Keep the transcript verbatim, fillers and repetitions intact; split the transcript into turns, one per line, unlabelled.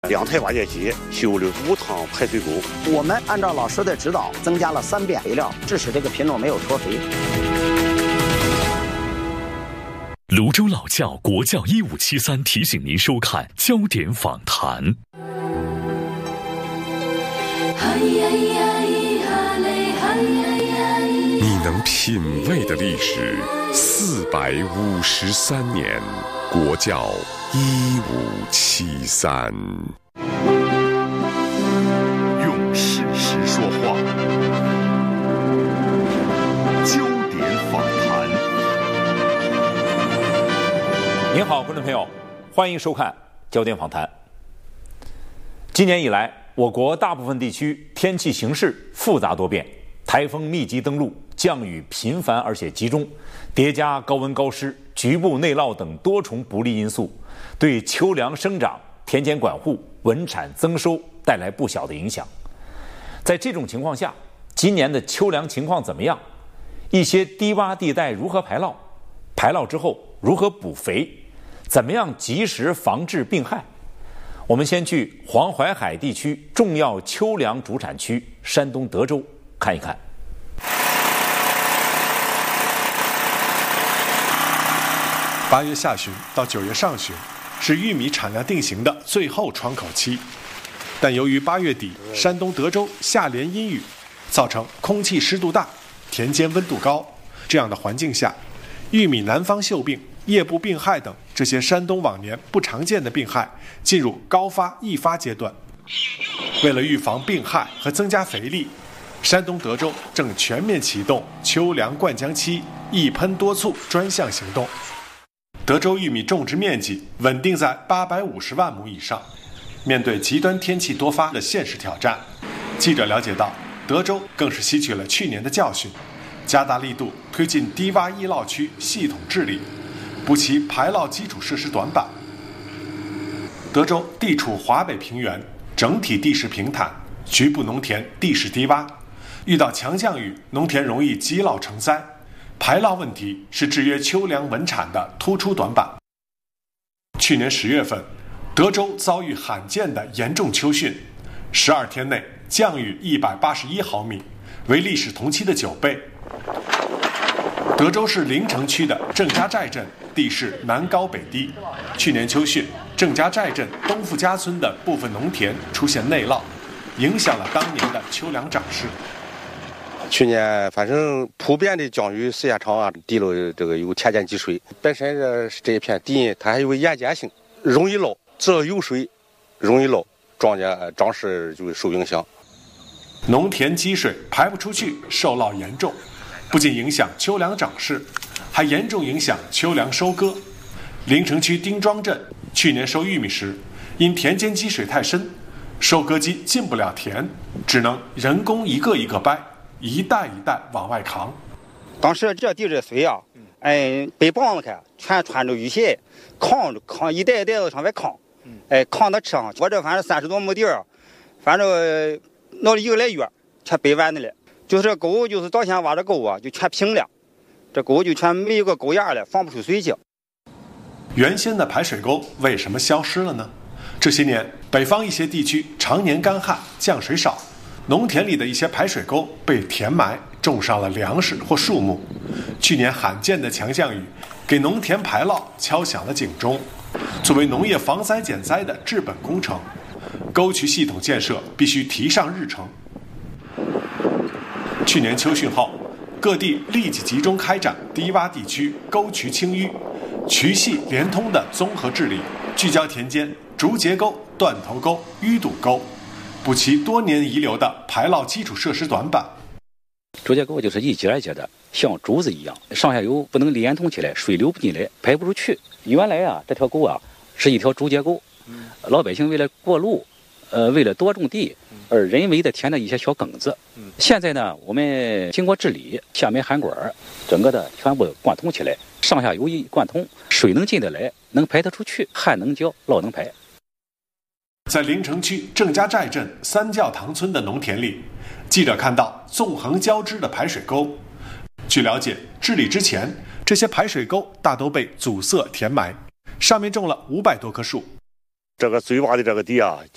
两台挖掘机修了五趟排水沟。
我们按照老师的指导，增加了三遍肥料，致使这个品种没有脱肥。
泸州老窖国窖一五七三提醒您收看焦点访谈。
你能品味的历史四百五十三年，国窖一五七三。
用事实说话，焦点访谈。
您好，观众朋友，欢迎收看焦点访谈。今年以来，我国大部分地区天气形势复杂多变，台风密集登陆，降雨频繁而且集中，叠加高温高湿、局部内涝等多重不利因素，对秋粮生长、田间管护、稳产增收带来不小的影响。在这种情况下，今年的秋粮情况怎么样？一些低洼地带如何排涝？排涝之后如何补肥？怎么样及时防治病害？我们先去黄淮海地区重要秋粮主产区山东德州看一看。
八月下旬到九月上旬是玉米产量定型的最后窗口期，但由于八月底山东德州下连阴雨，造成空气湿度大、田间温度高，这样的环境下，玉米南方锈病、叶部病害等这些山东往年不常见的病害进入高发易发阶段。为了预防病害和增加肥力，山东德州正全面启动秋粮灌浆期一喷多促专项行动。德州玉米种植面积稳定在八百五十万亩以上。面对极端天气多发的现实挑战，记者了解到，德州更是吸取了去年的教训，加大力度推进低洼易涝区系统治理，补齐排涝基础设施短板。德州地处华北平原，整体地势平坦，局部农田地势低洼，遇到强降雨，农田容易积涝成灾。排涝问题是制约秋粮稳产的突出短板。去年十月份，德州遭遇罕见的严重秋汛，十二天内降雨一百八十一毫米，为历史同期的九倍。德州市临城区的郑家寨镇地势南高北低，去年秋汛，郑家寨镇东富家村的部分农田出现内涝，影响了当年的秋粮长势。
去年反正普遍的降雨时间长啊，地楼这个有田间积水，本身这这一片地它还有个沿间性，容易涝，只要有水容易涝，庄稼长势就会受影响。
农田积水排不出去，受涝严重，不仅影响秋粮长势，还严重影响秋粮收割。临城区丁庄镇去年收玉米时，因田间积水太深，收割机进不了田，只能人工一个一个掰，一袋一袋往外扛。
当时这地这水啊，哎，背膀子看，全穿着雨鞋，扛着扛一袋一袋子上外扛，哎，扛到车上。我这反正三十多亩地儿，反正弄了一个来月，全背完的了。就是这沟，就是早先挖的沟啊，就全平了，这沟就全没有个沟眼了，放不出水去。
原先的排水沟为什么消失了呢？这些年，北方一些地区常年干旱，降水少，农田里的一些排水沟被填埋，种上了粮食或树木。去年罕见的强降雨，给农田排涝敲响了警钟。作为农业防灾减灾的治本工程，沟渠系统建设必须提上日程。去年秋汛后，各地立即集中开展低洼地区沟渠清淤、渠系连通的综合治理，聚焦田间竹节沟、断头沟、淤堵沟，补齐多年遗留的排涝基础设施短板。
竹节沟就是一节一节的，像竹子一样，上下游不能连通起来，水流不进来，排不出去。原来啊，这条沟啊是一条竹节沟，老百姓为了过路，呃，为了多种地而人为的填了一些小埂子。现在呢，我们经过治理，下面涵管，整个的全部贯通起来，上下游一贯通，水能进得来，能排得出去，旱能浇，涝能排。
在临城区郑家寨镇三教堂村的农田里，记者看到纵横交织的排水沟。据了解，治理之前，这些排水沟大都被阻塞填埋，上面种了五百多棵树。
这个最洼的这个地啊，